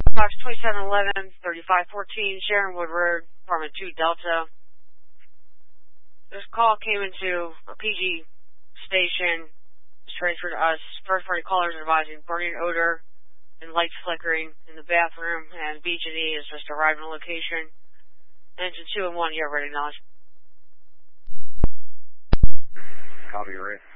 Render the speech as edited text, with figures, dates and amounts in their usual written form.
Fox 2711, 3514, Sharonwood Road, Apartment 2, Delta. This call came into a PG station. It's transferred to us. First party callers advising burning odor and lights flickering in the bathroom, and BG&E has just arrived on location. Engine 2 and 1, you have ready knowledge. Copy, Ray.